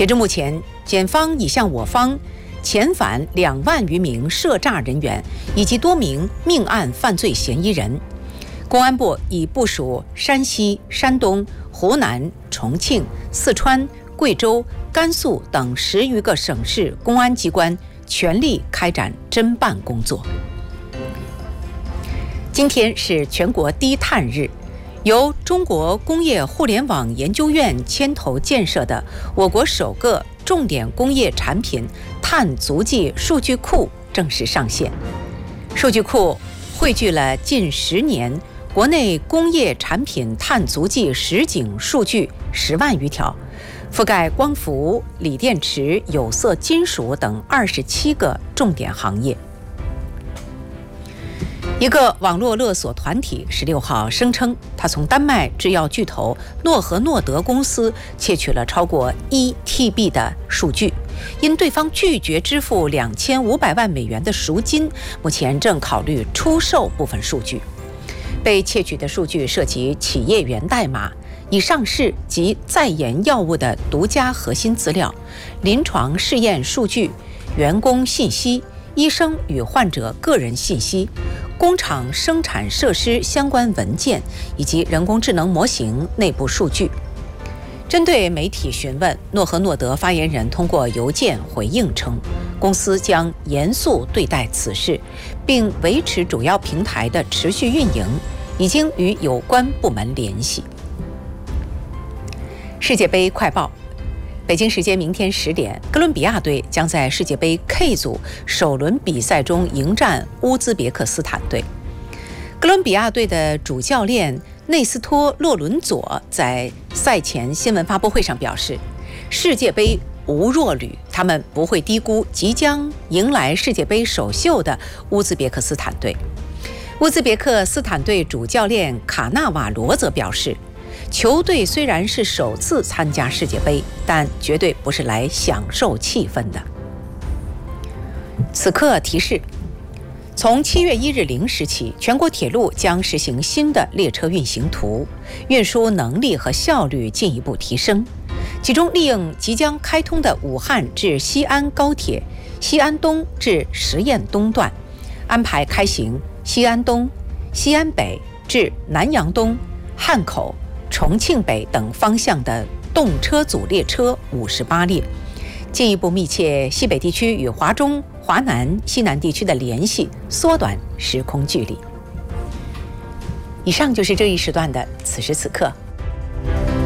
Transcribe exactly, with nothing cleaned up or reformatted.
截至目前，检方已向我方遣返两万余名涉诈人员以及多名命案犯罪嫌疑人。公安部已部署山西、山东、湖南、重庆、四川、贵州、甘肃等十余个省市公安机关全力开展侦办工作。今天是全国低碳日，由中国工业互联网研究院牵头建设的我国首个重点工业产品碳足迹数据库正式上线。数据库汇聚了近十年国内工业产品碳足迹实景数据十万余条，覆盖光伏、锂电池、有色金属等二十七个重点行业。一个网络勒索团体十六号声称，他从丹麦制药巨头诺和诺德公司窃取了超过一 T B 的数据，因对方拒绝支付两千五百万美元的赎金，目前正考虑出售部分数据。被窃取的数据涉及企业源代码、已上市及在研药物的独家核心资料、临床试验数据、员工信息、医生与患者个人信息、工厂生产设施相关文件以及人工智能模型内部数据。针对媒体询问，诺和诺德发言人通过邮件回应称，公司将严肃对待此事，并维持主要平台的持续运营，已经与有关部门联系。世界杯快报：北京时间明天十点，哥伦比亚队将在世界杯 K 组首轮比赛中迎战乌兹别克斯坦队。哥伦比亚队的主教练内斯托·洛伦佐在赛前新闻发布会上表示，世界杯无弱旅，他们不会低估即将迎来世界杯首秀的乌兹别克斯坦队。乌兹别克斯坦队主教练卡纳瓦罗则表示，球队虽然是首次参加世界杯，但绝对不是来享受气氛的。此刻提示，从七月一日零时起，全国铁路将实行新的列车运行图，运输能力和效率进一步提升。其中，利用即将开通的武汉至西安高铁西安东至十堰东段，安排开行西安东、西安北至南阳东、汉口、重庆北等方向的动车组列车五十八列，进一步密切西北地区与华中、华南、西南地区的联系，缩短时空距离。以上就是这一时段的此时此刻。